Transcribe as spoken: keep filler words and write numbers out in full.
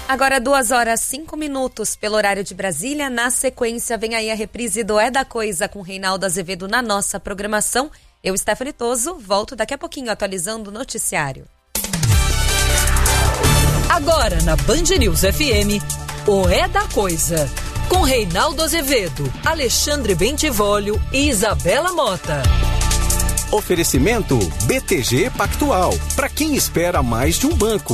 Agora duas horas cinco minutos pelo horário de Brasília. Na sequência vem aí a reprise do É da Coisa com Reinaldo Azevedo na nossa programação. Eu, Stephanie Toso, volto daqui a pouquinho atualizando o noticiário. Agora na Band News F M, o É da Coisa, com Reinaldo Azevedo, Alexandre Bentivolio e Isabela Mota. Oferecimento B T G Pactual, para quem espera mais de um banco.